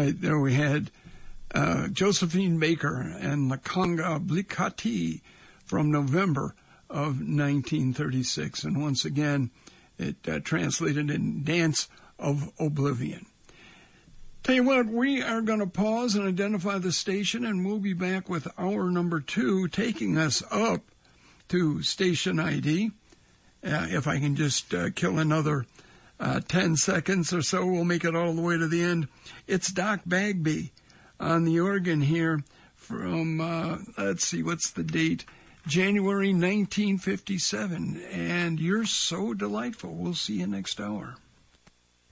right, there we had Josephine Baker and La Conga Blicati from November of 1936. And once again, it translated in Dance of Oblivion. Tell you what, we are going to pause and identify the station, and we'll be back with hour number 2, taking us up to station ID. If I can just kill another 10 seconds or so, we'll make it all the way to the end. It's Doc Bagby on the organ here from, let's see, what's the date? January 1957. And you're so delightful. We'll see you next hour.